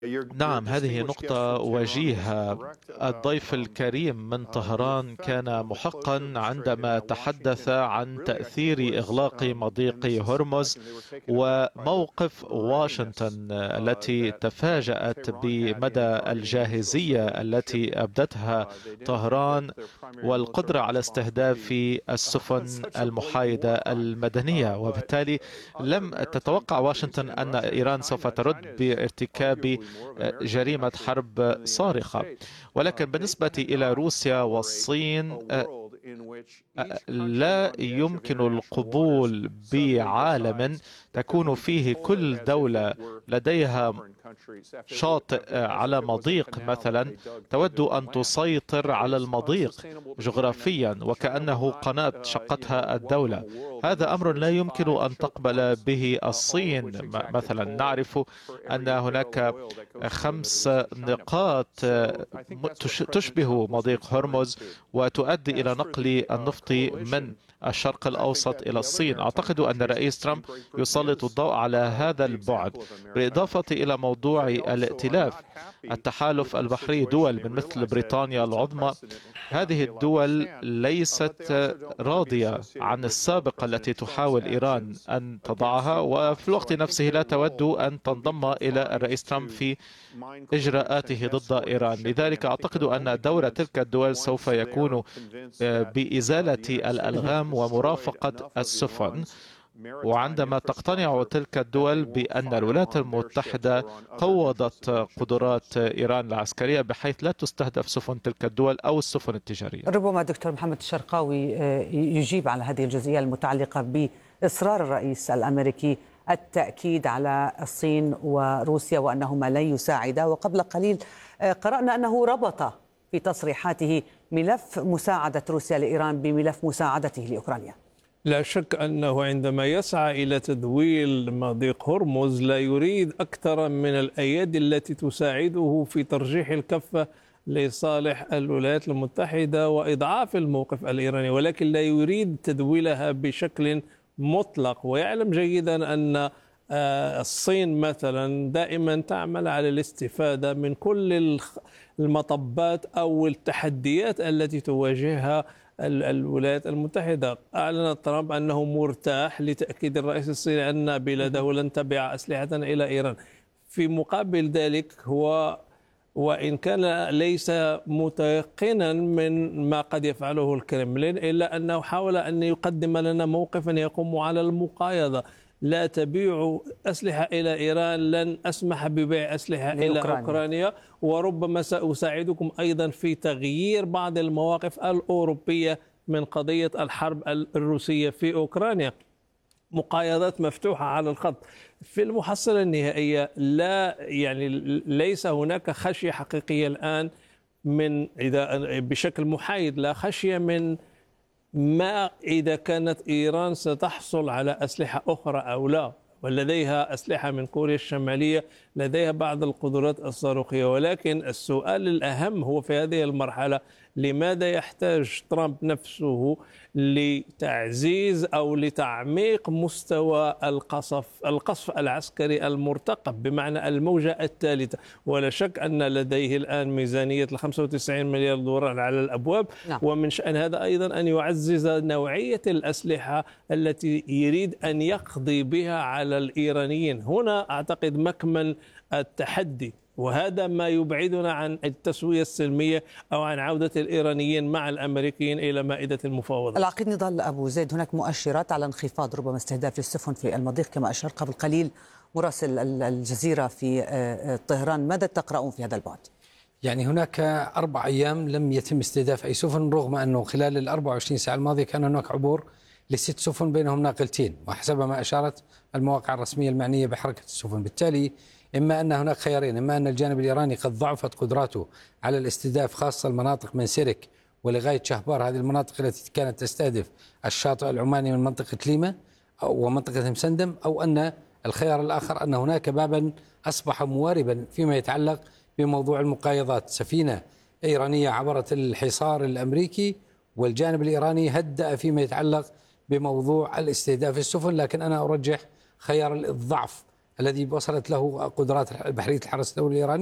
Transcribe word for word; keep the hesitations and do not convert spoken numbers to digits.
نعم، هذه نقطة وجيهة. الضيف الكريم من طهران كان محقا عندما تحدث عن تأثير إغلاق مضيق هرمز وموقف واشنطن التي تفاجأت بمدى الجاهزية التي أبدتها طهران والقدرة على استهداف السفن المحايدة المدنية، وبالتالي لم تتوقع واشنطن أن إيران سوف ترد بارتكاب جريمة حرب صارخة. ولكن بالنسبة إلى روسيا والصين لا يمكن القبول بعالم تكون فيه كل دولة لديها شاطئ على مضيق مثلا تود أن تسيطر على المضيق جغرافيا وكأنه قناة شقتها الدولة. هذا أمر لا يمكن أن تقبل به الصين. مثلا نعرف أن هناك خمس نقاط تشبه مضيق هرمز وتؤدي إلى نقل النفط من الشرق الأوسط إلى الصين. أعتقد أن الرئيس ترامب يسلط الضوء على هذا البعد، بالإضافة إلى موضوع الائتلاف التحالف البحري. دول من مثل بريطانيا العظمى، هذه الدول ليست راضية عن السابقة التي تحاول إيران أن تضعها، وفي الوقت نفسه لا تود أن تنضم إلى الرئيس ترامب في إجراءاته ضد إيران. لذلك أعتقد أن دور تلك الدول سوف يكون بإزالة الألغام ومرافقة السفن. وعندما تقتنع تلك الدول بأن الولايات المتحدة قوضت قدرات إيران العسكرية بحيث لا تستهدف سفن تلك الدول أو السفن التجارية. ربما دكتور محمد الشرقاوي يجيب على هذه الجزئية المتعلقة بإصرار الرئيس الأمريكي التأكيد على الصين وروسيا وأنهما لن يساعدا. وقبل قليل قرأنا أنه ربط في تصريحاته ملف مساعدة روسيا لإيران بملف مساعدته لأوكرانيا. لا شك أنه عندما يسعى إلى تدويل مضيق هرمز لا يريد أكثر من الأيادي التي تساعده في ترجيح الكفة لصالح الولايات المتحدة وإضعاف الموقف الإيراني، ولكن لا يريد تدويلها بشكل مطلق. ويعلم جيدا أن الصين مثلا دائما تعمل على الاستفادة من كل المطبات أو التحديات التي تواجهها الولايات المتحدة. أعلن ترامب أنه مرتاح لتأكيد الرئيس الصيني أن بلاده لن تبيع أسلحة إلى إيران. في مقابل ذلك هو وإن كان ليس متيقنا من ما قد يفعله الكرملين إلا أنه حاول أن يقدم لنا موقفا يقوم على المقايضة. لا تبيع أسلحة إلى إيران، لن أسمح ببيع أسلحة إلى أوكرانيا. أوكرانيا وربما سأساعدكم أيضا في تغيير بعض المواقف الأوروبية من قضية الحرب الروسية في أوكرانيا. مقايضات مفتوحة على الخط. في المحصلة النهائية لا يعني ليس هناك خشية حقيقية الآن من إذا بشكل محايد، لا خشية من ما إذا كانت إيران ستحصل على أسلحة أخرى أو لا، ولديها أسلحة من كوريا الشمالية، لديها بعض القدرات الصاروخية. ولكن السؤال الأهم هو في هذه المرحلة لماذا يحتاج ترامب نفسه لتعزيز أو لتعميق مستوى القصف القصف العسكري المرتقب بمعنى الموجة الثالثة. ولا شك أن لديه الآن ميزانية خمسة وتسعين مليار دولار على الأبواب. نعم. ومن شأن هذا أيضا أن يعزز نوعية الأسلحة التي يريد أن يقضي بها على الإيرانيين. هنا أعتقد مكمن التحدي، وهذا ما يبعدنا عن التسوية السلمية أو عن عودة الإيرانيين مع الأمريكيين إلى مائدة المفاوضة. العقيد نضال أبو زيد، هناك مؤشرات على انخفاض ربما استهداف السفن في المضيق كما أشار قبل قليل مراسل الجزيرة في طهران. ماذا تقرؤون في هذا البعد؟ يعني هناك أربع أيام لم يتم استهداف أي سفن، رغم أنه خلال الأربع وعشرين ساعة الماضية كان هناك عبور لست سفن بينهم ناقلتين، وحسب ما أشارت المواقع الرسمية المعنية بحركة السفن. بالتالي إما أن هناك خيارين: إما أن الجانب الإيراني قد ضعفت قدراته على الاستهداف، خاصة المناطق من سيرك ولغاية شهبار، هذه المناطق التي كانت تستهدف الشاطئ العماني من منطقة ليمة ومنطقة مسندم، أو أن الخيار الآخر أن هناك بابا أصبح مواربا فيما يتعلق بموضوع المقايضات. سفينة إيرانية عبرت الحصار الأمريكي والجانب الإيراني هدأ فيما يتعلق بموضوع الاستهداف السفن، لكن أنا أرجح خيار الضعف الذي وصلت له قدرات بحرية الحرس الثوري الإيراني